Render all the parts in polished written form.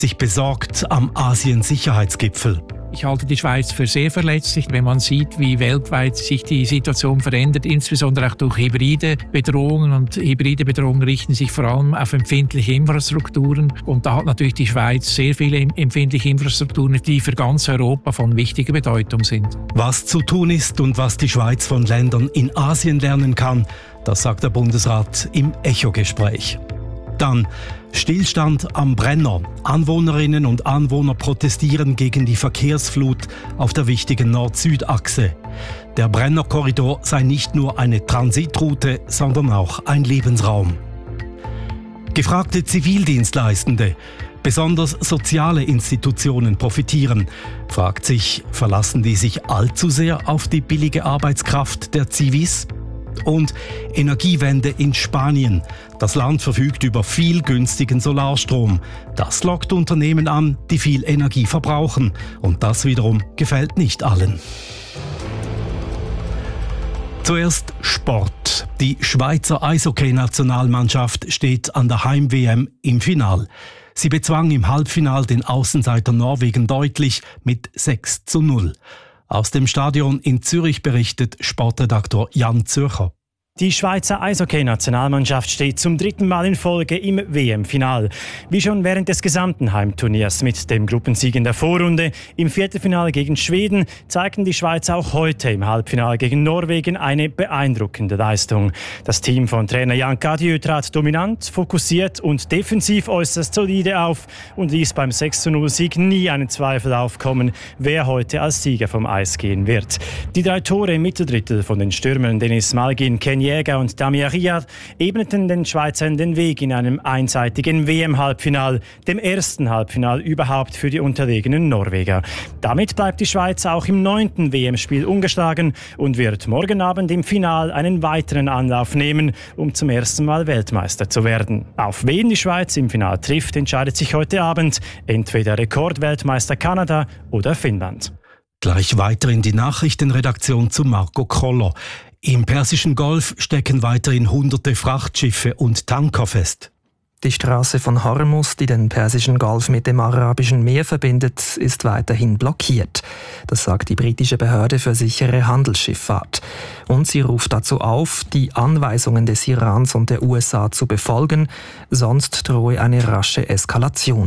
sich besorgt am Asien-Sicherheitsgipfel. Ich halte die Schweiz für sehr verletzlich, wenn man sieht, wie weltweit sich die Situation verändert, insbesondere auch durch hybride Bedrohungen. Und hybride Bedrohungen richten sich vor allem auf empfindliche Infrastrukturen. Und da hat natürlich die Schweiz sehr viele empfindliche Infrastrukturen, die für ganz Europa von wichtiger Bedeutung sind. Was zu tun ist und was die Schweiz von Ländern in Asien lernen kann, das sagt der Bundesrat im Echo-Gespräch. Dann Stillstand am Brenner. Anwohnerinnen und Anwohner protestieren gegen die Verkehrsflut auf der wichtigen Nord-Süd-Achse. Der Brennerkorridor sei nicht nur eine Transitroute, sondern auch ein Lebensraum. Gefragte Zivildienstleistende. Besonders soziale Institutionen profitieren. Fragt sich, verlassen die sich allzu sehr auf die billige Arbeitskraft der Zivis? Und Energiewende in Spanien. Das Land verfügt über viel günstigen Solarstrom. Das lockt Unternehmen an, die viel Energie verbrauchen. Und das wiederum gefällt nicht allen. Zuerst Sport. Die Schweizer Eishockey-Nationalmannschaft steht an der Heim-WM im Final. Sie bezwang im Halbfinal den Außenseiter Norwegen deutlich mit 6:0. Aus dem Stadion in Zürich berichtet Sportredaktor Jan Zürcher. Die Schweizer Eishockey-Nationalmannschaft steht zum 3. Mal in Folge im WM-Final. Wie schon während des gesamten Heimturniers mit dem Gruppensieg in der Vorrunde im Viertelfinale gegen Schweden zeigten die Schweizer auch heute im Halbfinale gegen Norwegen eine beeindruckende Leistung. Das Team von Trainer Jan Cadieux trat dominant, fokussiert und defensiv äußerst solide auf und ließ beim 6:0-Sieg nie einen Zweifel aufkommen, wer heute als Sieger vom Eis gehen wird. Die 3 Tore im Mitteldrittel von den Stürmern Denis Malgin, Ken Jäger und Damir Riyad ebneten den Schweizern den Weg in einem einseitigen WM-Halbfinal, dem ersten Halbfinal überhaupt für die unterlegenen Norweger. Damit bleibt die Schweiz auch im 9. WM-Spiel ungeschlagen und wird morgen Abend im Final einen weiteren Anlauf nehmen, um zum ersten Mal Weltmeister zu werden. Auf wen die Schweiz im Final trifft, entscheidet sich heute Abend. Entweder Rekordweltmeister Kanada oder Finnland. Gleich weiter in die Nachrichtenredaktion zu Marco Kroller. Im Persischen Golf stecken weiterhin hunderte Frachtschiffe und Tanker fest. Die Straße von Hormuz, die den Persischen Golf mit dem Arabischen Meer verbindet, ist weiterhin blockiert. Das sagt die britische Behörde für sichere Handelsschifffahrt. Und sie ruft dazu auf, die Anweisungen des Irans und der USA zu befolgen, sonst drohe eine rasche Eskalation.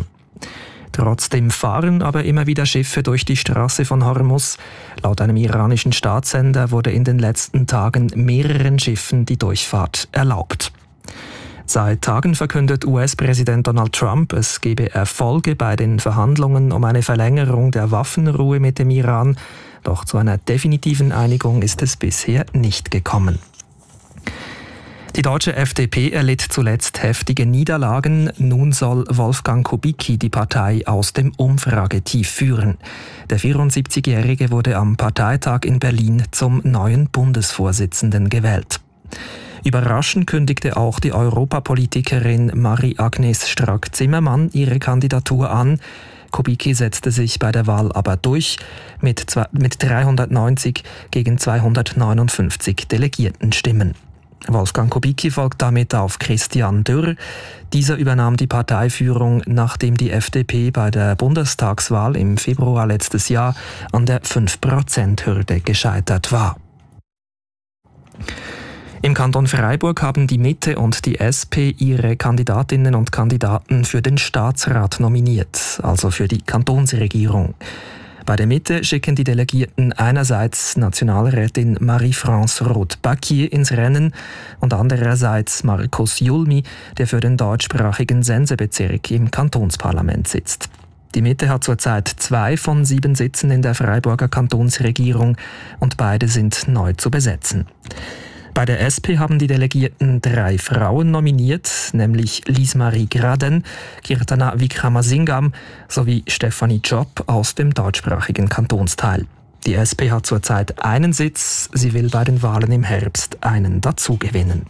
Trotzdem fahren aber immer wieder Schiffe durch die Straße von Hormuz. Laut einem iranischen Staatssender wurde in den letzten Tagen mehreren Schiffen die Durchfahrt erlaubt. Seit Tagen verkündet US-Präsident Donald Trump, es gebe Erfolge bei den Verhandlungen um eine Verlängerung der Waffenruhe mit dem Iran. Doch zu einer definitiven Einigung ist es bisher nicht gekommen. Die deutsche FDP erlitt zuletzt heftige Niederlagen. Nun soll Wolfgang Kubicki die Partei aus dem Umfragetief führen. Der 74-Jährige wurde am Parteitag in Berlin zum neuen Bundesvorsitzenden gewählt. Überraschend kündigte auch die Europapolitikerin Marie-Agnes Strack-Zimmermann ihre Kandidatur an. Kubicki setzte sich bei der Wahl aber durch mit 390 gegen 259 Delegiertenstimmen. Wolfgang Kubicki folgt damit auf Christian Dürr. Dieser übernahm die Parteiführung, nachdem die FDP bei der Bundestagswahl im Februar letztes Jahr an der 5%-Hürde gescheitert war. Im Kanton Freiburg haben die Mitte und die SP ihre Kandidatinnen und Kandidaten für den Staatsrat nominiert, also für die Kantonsregierung. Bei der Mitte schicken die Delegierten einerseits Nationalrätin Marie-France Roth-Bacquier ins Rennen und andererseits Markus Julmi, der für den deutschsprachigen Sensebezirk im Kantonsparlament sitzt. Die Mitte hat zurzeit 2 von 7 Sitzen in der Freiburger Kantonsregierung und beide sind neu zu besetzen. Bei der SP haben die Delegierten 3 Frauen nominiert, nämlich Lise-Marie Graden, Kirtana Wickramasingam sowie Stefanie Job aus dem deutschsprachigen Kantonsteil. Die SP hat zurzeit einen Sitz, sie will bei den Wahlen im Herbst einen dazugewinnen.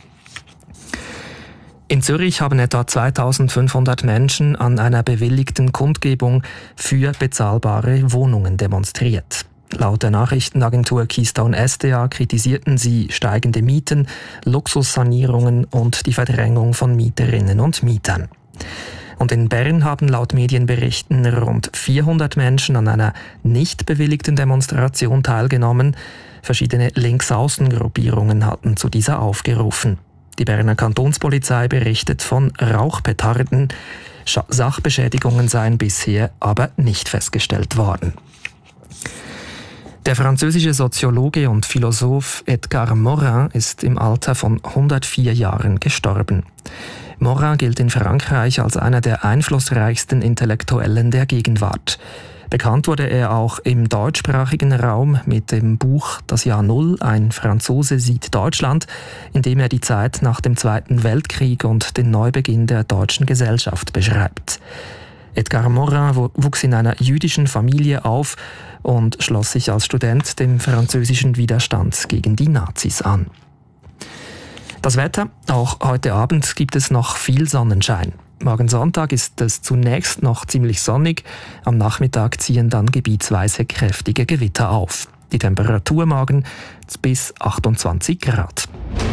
In Zürich haben etwa 2500 Menschen an einer bewilligten Kundgebung für bezahlbare Wohnungen demonstriert. Laut der Nachrichtenagentur Keystone SDA kritisierten sie steigende Mieten, Luxussanierungen und die Verdrängung von Mieterinnen und Mietern. Und in Bern haben laut Medienberichten rund 400 Menschen an einer nicht bewilligten Demonstration teilgenommen. Verschiedene Linksaußengruppierungen hatten zu dieser aufgerufen. Die Berner Kantonspolizei berichtet von Rauchpetarden. Sachbeschädigungen seien bisher aber nicht festgestellt worden. Der französische Soziologe und Philosoph Edgar Morin ist im Alter von 104 Jahren gestorben. Morin gilt in Frankreich als einer der einflussreichsten Intellektuellen der Gegenwart. Bekannt wurde er auch im deutschsprachigen Raum mit dem Buch »Das Jahr Null, ein Franzose sieht Deutschland«, in dem er die Zeit nach dem Zweiten Weltkrieg und den Neubeginn der deutschen Gesellschaft beschreibt. Edgar Morin wuchs in einer jüdischen Familie auf und schloss sich als Student dem französischen Widerstand gegen die Nazis an. Das Wetter: Auch heute Abend gibt es noch viel Sonnenschein. Morgen Sonntag ist es zunächst noch ziemlich sonnig. Am Nachmittag ziehen dann gebietsweise kräftige Gewitter auf. Die Temperatur morgen bis 28 Grad.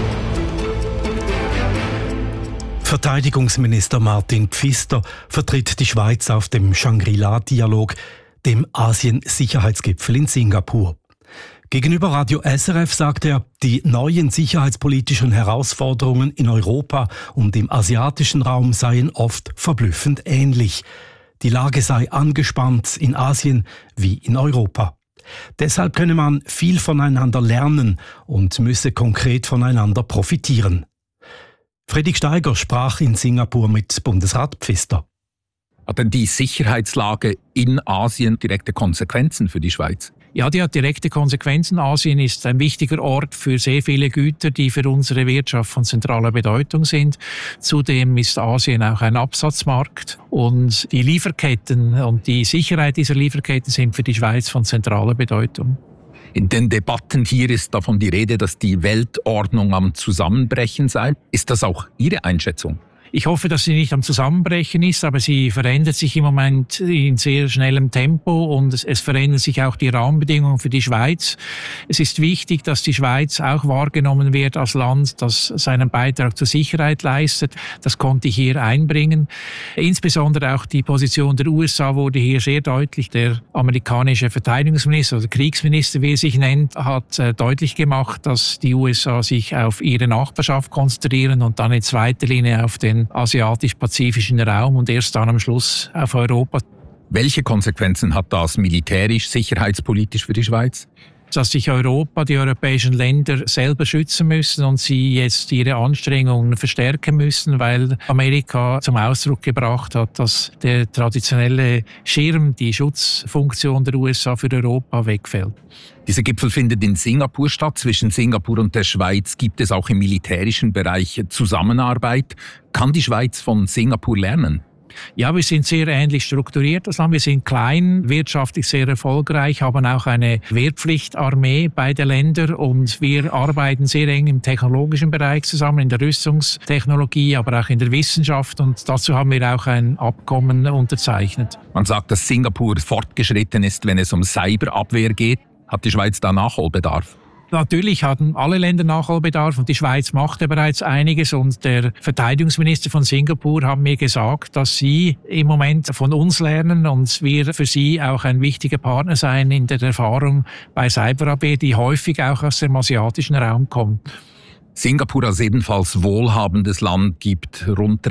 Verteidigungsminister Martin Pfister vertritt die Schweiz auf dem Shangri-La-Dialog, dem Asien-Sicherheitsgipfel in Singapur. Gegenüber Radio SRF sagt er, die neuen sicherheitspolitischen Herausforderungen in Europa und im asiatischen Raum seien oft verblüffend ähnlich. Die Lage sei angespannt in Asien wie in Europa. Deshalb könne man viel voneinander lernen und müsse konkret voneinander profitieren. Fredrik Steiger sprach in Singapur mit Bundesrat Pfister. Hat denn die Sicherheitslage in Asien direkte Konsequenzen für die Schweiz? Ja, die hat direkte Konsequenzen. Asien ist ein wichtiger Ort für sehr viele Güter, die für unsere Wirtschaft von zentraler Bedeutung sind. Zudem ist Asien auch ein Absatzmarkt. Und die Lieferketten und die Sicherheit dieser Lieferketten sind für die Schweiz von zentraler Bedeutung. In den Debatten hier ist davon die Rede, dass die Weltordnung am Zusammenbrechen sei. Ist das auch Ihre Einschätzung? Ich hoffe, dass sie nicht am Zusammenbrechen ist, aber sie verändert sich im Moment in sehr schnellem Tempo und es verändern sich auch die Rahmenbedingungen für die Schweiz. Es ist wichtig, dass die Schweiz auch wahrgenommen wird als Land, das seinen Beitrag zur Sicherheit leistet. Das konnte ich hier einbringen. Insbesondere auch die Position der USA wurde hier sehr deutlich. Der amerikanische Verteidigungsminister oder Kriegsminister, wie er sich nennt, hat deutlich gemacht, dass die USA sich auf ihre Nachbarschaft konzentrieren und dann in zweiter Linie auf den asiatisch-pazifischen Raum und erst dann am Schluss auf Europa. Welche Konsequenzen hat das militärisch, sicherheitspolitisch für die Schweiz? Dass sich Europa, die europäischen Länder selber schützen müssen und sie jetzt ihre Anstrengungen verstärken müssen, weil Amerika zum Ausdruck gebracht hat, dass der traditionelle Schirm, die Schutzfunktion der USA für Europa wegfällt. Dieser Gipfel findet in Singapur statt. Zwischen Singapur und der Schweiz gibt es auch im militärischen Bereich Zusammenarbeit. Kann die Schweiz von Singapur lernen? Ja, wir sind sehr ähnlich strukturiert. Wir sind klein, wirtschaftlich sehr erfolgreich, haben auch eine Wehrpflichtarmee beide Länder und wir arbeiten sehr eng im technologischen Bereich zusammen, in der Rüstungstechnologie, aber auch in der Wissenschaft und dazu haben wir auch ein Abkommen unterzeichnet. Man sagt, dass Singapur fortgeschritten ist, wenn es um Cyberabwehr geht. Hat die Schweiz da Nachholbedarf? Natürlich hatten alle Länder Nachholbedarf und die Schweiz machte bereits einiges und der Verteidigungsminister von Singapur hat mir gesagt, dass sie im Moment von uns lernen und wir für sie auch ein wichtiger Partner sein in der Erfahrung bei Cyberabwehr, die häufig auch aus dem asiatischen Raum kommt. Singapur als ebenfalls wohlhabendes Land gibt rund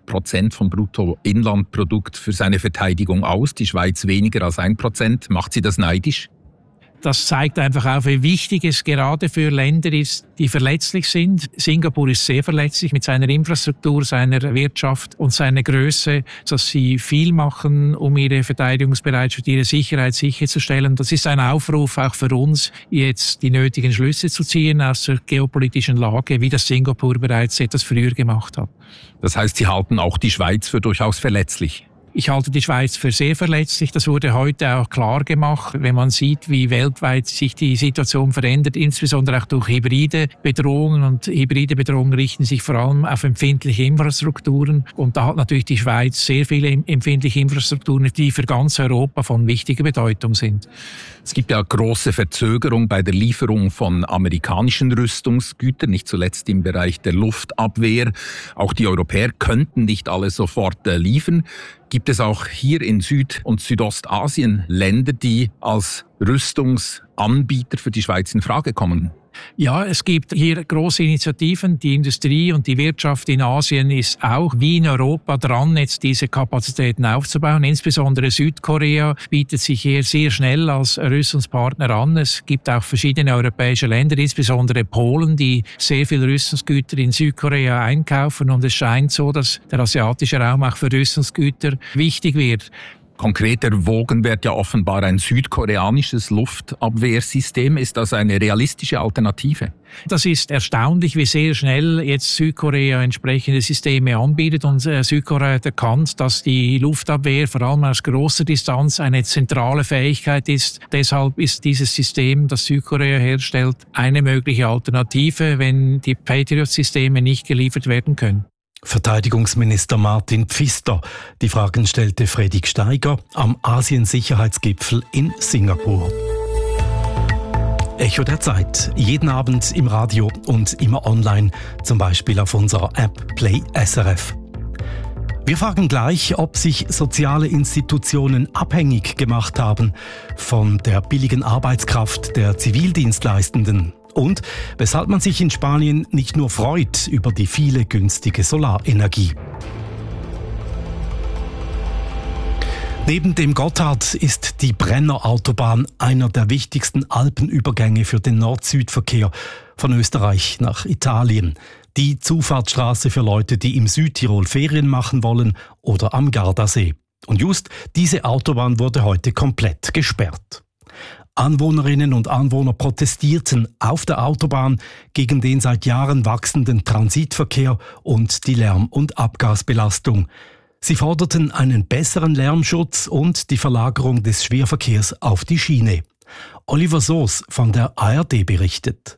3% vom Bruttoinlandprodukt für seine Verteidigung aus, die Schweiz weniger als 1%. Macht sie das neidisch? Das zeigt einfach auch, wie wichtig es gerade für Länder ist, die verletzlich sind. Singapur ist sehr verletzlich mit seiner Infrastruktur, seiner Wirtschaft und seiner Größe, dass sie viel machen, um ihre Verteidigungsbereitschaft, ihre Sicherheit sicherzustellen. Das ist ein Aufruf auch für uns, jetzt die nötigen Schlüsse zu ziehen aus der geopolitischen Lage, wie das Singapur bereits etwas früher gemacht hat. Das heißt, Sie halten auch die Schweiz für durchaus verletzlich? Ich halte die Schweiz für sehr verletzlich. Das wurde heute auch klar gemacht, wenn man sieht, wie weltweit sich die Situation verändert, insbesondere auch durch hybride Bedrohungen. Und hybride Bedrohungen richten sich vor allem auf empfindliche Infrastrukturen. Und da hat natürlich die Schweiz sehr viele empfindliche Infrastrukturen, die für ganz Europa von wichtiger Bedeutung sind. Es gibt ja große Verzögerung bei der Lieferung von amerikanischen Rüstungsgütern, nicht zuletzt im Bereich der Luftabwehr. Auch die Europäer könnten nicht alle sofort liefern. Gibt es auch hier in Süd- und Südostasien Länder, die als Rüstungsanbieter für die Schweiz in Frage kommen? Ja, es gibt hier große Initiativen. Die Industrie und die Wirtschaft in Asien ist auch wie in Europa dran, jetzt diese Kapazitäten aufzubauen. Insbesondere Südkorea bietet sich hier sehr schnell als Rüstungspartner an. Es gibt auch verschiedene europäische Länder, insbesondere Polen, die sehr viel Rüstungsgüter in Südkorea einkaufen. Und es scheint so, dass der asiatische Raum auch für Rüstungsgüter wichtig wird. Konkret erwogen wird ja offenbar ein südkoreanisches Luftabwehrsystem. Ist das eine realistische Alternative? Das ist erstaunlich, wie sehr schnell jetzt Südkorea entsprechende Systeme anbietet. Und Südkorea hat erkannt, dass die Luftabwehr vor allem aus großer Distanz eine zentrale Fähigkeit ist. Deshalb ist dieses System, das Südkorea herstellt, eine mögliche Alternative, wenn die Patriot-Systeme nicht geliefert werden können. Verteidigungsminister Martin Pfister. Die Fragen stellte Fredrik Steiger am Asien-Sicherheitsgipfel in Singapur. Echo der Zeit. Jeden Abend im Radio und immer online, zum Beispiel auf unserer App Play SRF. Wir fragen gleich, ob sich soziale Institutionen abhängig gemacht haben von der billigen Arbeitskraft der Zivildienstleistenden. Und weshalb man sich in Spanien nicht nur freut über die viele günstige Solarenergie. Neben dem Gotthard ist die Brenner-Autobahn einer der wichtigsten Alpenübergänge für den Nord-Süd-Verkehr von Österreich nach Italien. Die Zufahrtsstraße für Leute, die im Südtirol Ferien machen wollen oder am Gardasee. Und just diese Autobahn wurde heute komplett gesperrt. Anwohnerinnen und Anwohner protestierten auf der Autobahn gegen den seit Jahren wachsenden Transitverkehr und die Lärm- und Abgasbelastung. Sie forderten einen besseren Lärmschutz und die Verlagerung des Schwerverkehrs auf die Schiene. Oliver Soos von der ARD berichtet.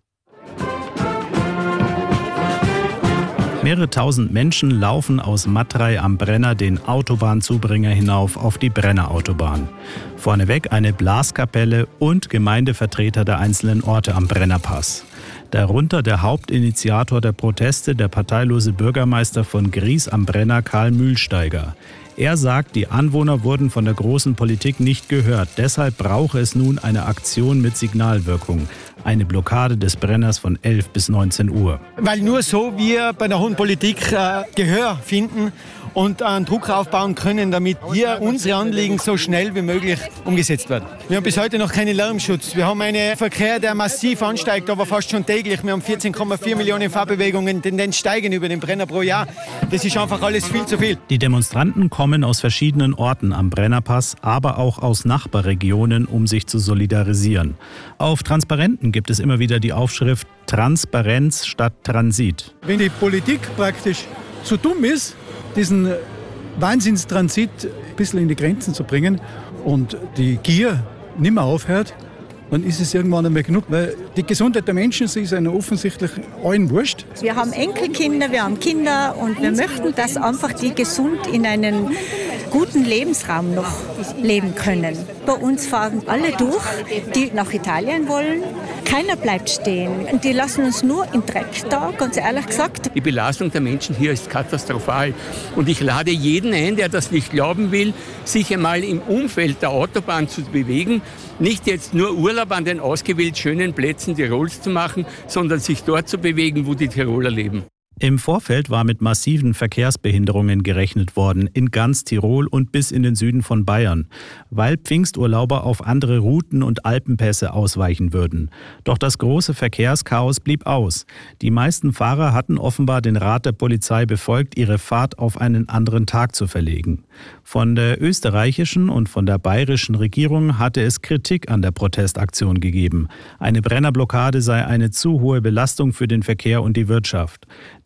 Mehrere tausend Menschen laufen aus Matrei am Brenner den Autobahnzubringer hinauf auf die Brennerautobahn. Vorneweg eine Blaskapelle und Gemeindevertreter der einzelnen Orte am Brennerpass. Darunter der Hauptinitiator der Proteste, der parteilose Bürgermeister von Gries am Brenner, Karl Mühlsteiger. Er sagt, die Anwohner wurden von der großen Politik nicht gehört. Deshalb brauche es nun eine Aktion mit Signalwirkung. Eine Blockade des Brenners von 11 bis 19 Uhr. Weil nur so wir bei der hohen Politik Gehör finden und einen Druck aufbauen können, damit hier unsere Anliegen so schnell wie möglich umgesetzt werden. Wir haben bis heute noch keinen Lärmschutz. Wir haben einen Verkehr, der massiv ansteigt, aber fast schon täglich. Wir haben 14,4 Millionen Fahrbewegungen, Tendenz steigen über den Brenner pro Jahr. Das ist einfach alles viel zu viel. Die Demonstranten kommen aus verschiedenen Orten am Brennerpass, aber auch aus Nachbarregionen, um sich zu solidarisieren. Auf Transparenten gibt es immer wieder die Aufschrift Transparenz statt Transit. Wenn die Politik praktisch so dumm ist, diesen Wahnsinnstransit ein bisschen in die Grenzen zu bringen und die Gier nicht mehr aufhört, dann ist es irgendwann einmal genug. Weil die Gesundheit der Menschen ist einer offensichtlich allen wurscht. Wir haben Enkelkinder, wir haben Kinder und wir möchten, dass einfach die gesund in einen guten Lebensraum noch leben können. Bei uns fahren alle durch, die nach Italien wollen. Keiner bleibt stehen und die lassen uns nur im Dreck da, ganz ehrlich gesagt. Die Belastung der Menschen hier ist katastrophal. Und ich lade jeden ein, der das nicht glauben will, sich einmal im Umfeld der Autobahn zu bewegen. Nicht jetzt nur Urlaub an den ausgewählt schönen Plätzen Tirols zu machen, sondern sich dort zu bewegen, wo die Tiroler leben. Im Vorfeld war mit massiven Verkehrsbehinderungen gerechnet worden, in ganz Tirol und bis in den Süden von Bayern, weil Pfingsturlauber auf andere Routen und Alpenpässe ausweichen würden. Doch das große Verkehrschaos blieb aus. Die meisten Fahrer hatten offenbar den Rat der Polizei befolgt, ihre Fahrt auf einen anderen Tag zu verlegen. Von der österreichischen und von der bayerischen Regierung hatte es Kritik an der Protestaktion gegeben. Eine Brennerblockade sei eine zu hohe Belastung für den Verkehr und die Wirtschaft. Der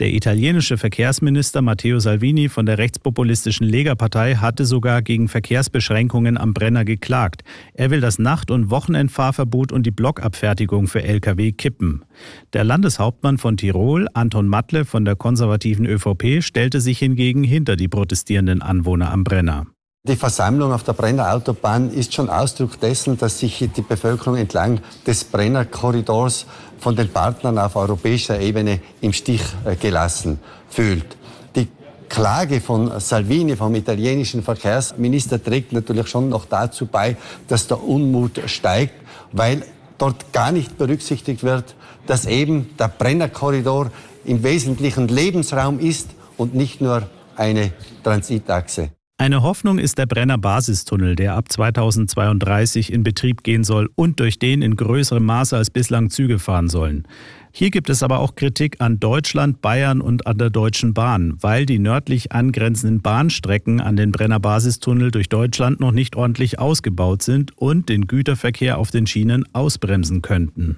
Der italienische Verkehrsminister Matteo Salvini von der rechtspopulistischen Lega-Partei hatte sogar gegen Verkehrsbeschränkungen am Brenner geklagt. Er will das Nacht- und Wochenendfahrverbot und die Blockabfertigung für Lkw kippen. Der Landeshauptmann von Tirol, Anton Matle von der konservativen ÖVP, stellte sich hingegen hinter die protestierenden Anwohner am Brenner. Die Versammlung auf der Brenner Autobahn ist schon Ausdruck dessen, dass sich die Bevölkerung entlang des Brenner Korridors von den Partnern auf europäischer Ebene im Stich gelassen fühlt. Die Klage von Salvini, vom italienischen Verkehrsminister, trägt natürlich schon noch dazu bei, dass der Unmut steigt, weil dort gar nicht berücksichtigt wird, dass eben der Brenner Korridor im Wesentlichen Lebensraum ist und nicht nur eine Transitachse. Eine Hoffnung ist der Brenner Basistunnel, der ab 2032 in Betrieb gehen soll und durch den in größerem Maße als bislang Züge fahren sollen. Hier gibt es aber auch Kritik an Deutschland, Bayern und an der Deutschen Bahn, weil die nördlich angrenzenden Bahnstrecken an den Brenner Basistunnel durch Deutschland noch nicht ordentlich ausgebaut sind und den Güterverkehr auf den Schienen ausbremsen könnten.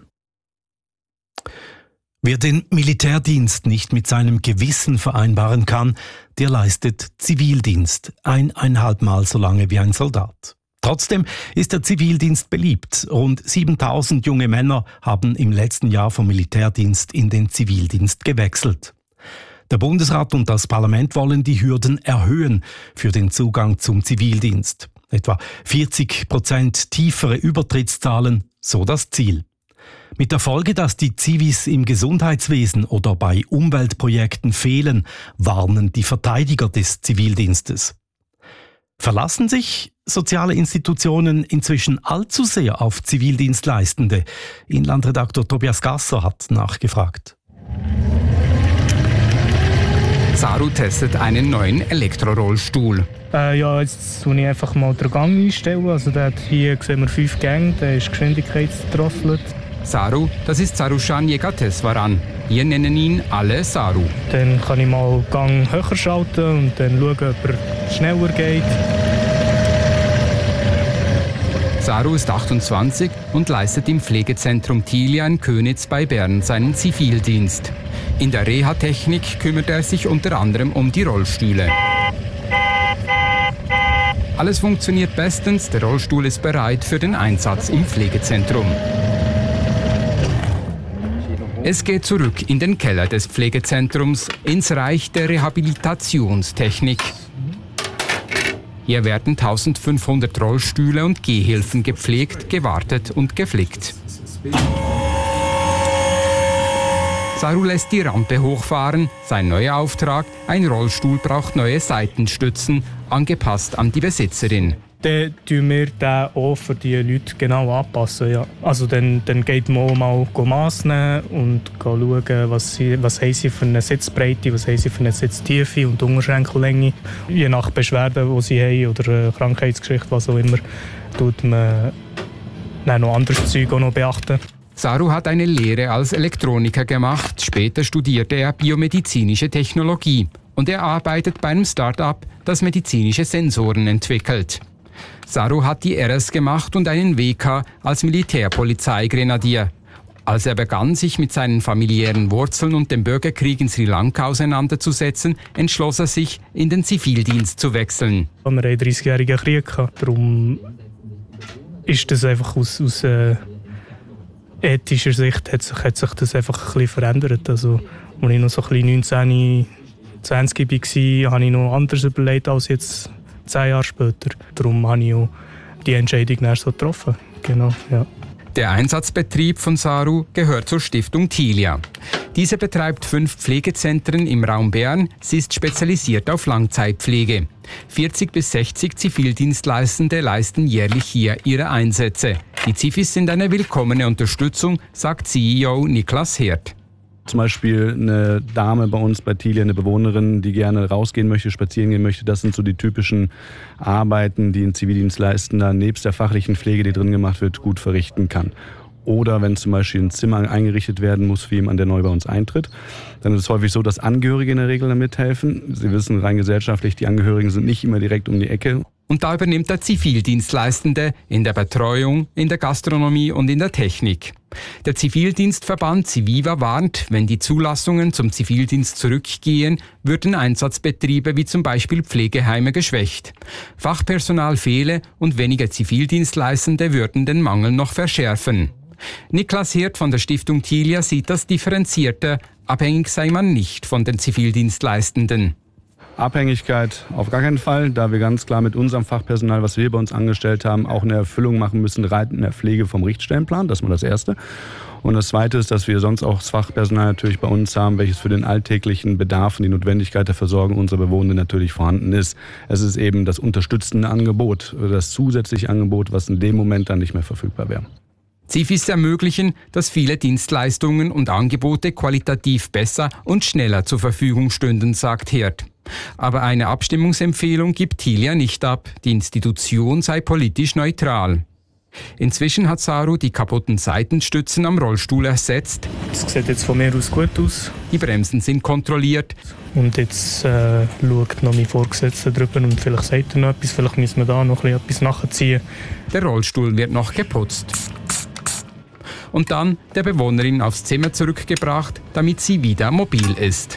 Wer den Militärdienst nicht mit seinem Gewissen vereinbaren kann, der leistet Zivildienst, 1,5 Mal so lange wie ein Soldat. Trotzdem ist der Zivildienst beliebt. Rund 7.000 junge Männer haben im letzten Jahr vom Militärdienst in den Zivildienst gewechselt. Der Bundesrat und das Parlament wollen die Hürden erhöhen für den Zugang zum Zivildienst. Etwa 40% tiefere Übertrittszahlen, so das Ziel. Mit der Folge, dass die Zivis im Gesundheitswesen oder bei Umweltprojekten fehlen, warnen die Verteidiger des Zivildienstes. Verlassen sich soziale Institutionen inzwischen allzu sehr auf Zivildienstleistende? Inlandredaktor Tobias Gasser hat nachgefragt. Saru testet einen neuen Elektrorollstuhl. Ja, jetzt tue ich einfach mal den Gang einstellen. Also hier sehen wir 5 Gänge, der ist geschwindigkeitsdrosselt. Saru, das ist Sarushan Yegateswaran. Wir nennen ihn alle Saru. Dann kann ich mal den Gang höher schalten und dann schauen, ob er schneller geht. Saru ist 28 und leistet im Pflegezentrum Tilia in Könitz bei Bern seinen Zivildienst. In der Reha-Technik kümmert er sich unter anderem um die Rollstühle. Alles funktioniert bestens, der Rollstuhl ist bereit für den Einsatz im Pflegezentrum. Es geht zurück in den Keller des Pflegezentrums, ins Reich der Rehabilitationstechnik. Hier werden 1500 Rollstühle und Gehhilfen gepflegt, gewartet und geflickt. Saru lässt die Rampe hochfahren. Sein neuer Auftrag: ein Rollstuhl braucht neue Seitenstützen, angepasst an die Besitzerin. Dann tun wir den auch für die Leute genau anpassen. Ja. Also dann geht man auch mal Mass nehmen und schauen, was haben sie für eine Sitzbreite, was haben sie für eine Sitztiefe und Unterschenkellänge. Je nach Beschwerden, die sie haben oder Krankheitsgeschichte, was auch immer, tut man dann noch anderes Zeug auch noch beachten. Saru hat eine Lehre als Elektroniker gemacht. Später studierte er biomedizinische Technologie. Und er arbeitet bei einem Start-up, das medizinische Sensoren entwickelt. Saru hat die RS gemacht und einen WK als Militärpolizeigrenadier. Als er begann, sich mit seinen familiären Wurzeln und dem Bürgerkrieg in Sri Lanka auseinanderzusetzen, entschloss er sich, in den Zivildienst zu wechseln. Wir hatten einen 30-jährigen Krieg. Darum ist das einfach aus ethischer Sicht hat sich das einfach ein bisschen verändert. Also, als ich noch so ein bisschen 19, 20 war, habe ich noch anders überlegt als jetzt 10 Jahre später. Darum habe ich auch die Entscheidung so getroffen. Genau, ja. Der Einsatzbetrieb von Saru gehört zur Stiftung Tilia. Diese betreibt 5 Pflegezentren im Raum Bern. Sie ist spezialisiert auf Langzeitpflege. 40 bis 60 Zivildienstleistende leisten jährlich hier ihre Einsätze. Die Zivis sind eine willkommene Unterstützung, sagt CEO Niklas Herd. Zum Beispiel eine Dame bei uns bei Tilia, eine Bewohnerin, die gerne rausgehen möchte, spazieren gehen möchte. Das sind so die typischen Arbeiten, die ein Zivildienstleistender nebst der fachlichen Pflege, die drin gemacht wird, gut verrichten kann. Oder wenn zum Beispiel ein Zimmer eingerichtet werden muss für jemanden, der neu bei uns eintritt, dann ist es häufig so, dass Angehörige in der Regel da mithelfen. Sie wissen rein gesellschaftlich, die Angehörigen sind nicht immer direkt um die Ecke. Und da übernimmt der Zivildienstleistende in der Betreuung, in der Gastronomie und in der Technik. Der Zivildienstverband Civiva warnt, wenn die Zulassungen zum Zivildienst zurückgehen, würden Einsatzbetriebe wie zum Beispiel Pflegeheime geschwächt. Fachpersonal fehle und weniger Zivildienstleistende würden den Mangel noch verschärfen. Niklas Hirt von der Stiftung Tilia sieht das differenzierter. Abhängig sei man nicht von den Zivildienstleistenden. Abhängigkeit auf gar keinen Fall, da wir ganz klar mit unserem Fachpersonal, was wir bei uns angestellt haben, auch eine Erfüllung machen müssen, rein in der Pflege vom Richtstellenplan. Das ist mal das Erste. Und das Zweite ist, dass wir sonst auch das Fachpersonal natürlich bei uns haben, welches für den alltäglichen Bedarf und die Notwendigkeit der Versorgung unserer Bewohner natürlich vorhanden ist. Es ist eben das unterstützende Angebot, das zusätzliche Angebot, was in dem Moment dann nicht mehr verfügbar wäre. Ziel ist ermöglichen, dass viele Dienstleistungen und Angebote qualitativ besser und schneller zur Verfügung stünden, sagt Hirt. Aber eine Abstimmungsempfehlung gibt Tilia nicht ab. Die Institution sei politisch neutral. Inzwischen hat Saru die kaputten Seitenstützen am Rollstuhl ersetzt. Das sieht jetzt von mir aus gut aus. Die Bremsen sind kontrolliert. Und jetzt schaut noch mein Vorgesetzter drüber und vielleicht sagt er noch etwas. Vielleicht müssen wir da noch etwas nachziehen. Der Rollstuhl wird noch geputzt. Und dann der Bewohnerin aufs Zimmer zurückgebracht, damit sie wieder mobil ist.